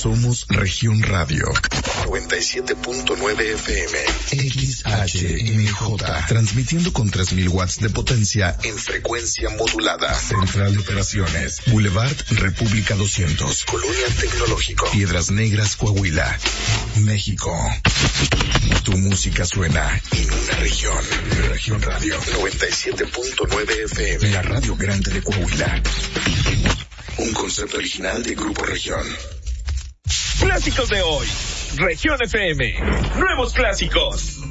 Somos Región Radio. 97.9 FM. XHMJ. Transmitiendo con 3000 watts de potencia en frecuencia modulada. Central de Operaciones. Boulevard República 200. Colonia Tecnológico. Piedras Negras, Coahuila, México. Tu música suena en una región. Región Radio 97.9 FM. La radio grande de Coahuila. Un concepto original de Grupo Región. Clásicos de hoy. Región FM. Nuevos clásicos.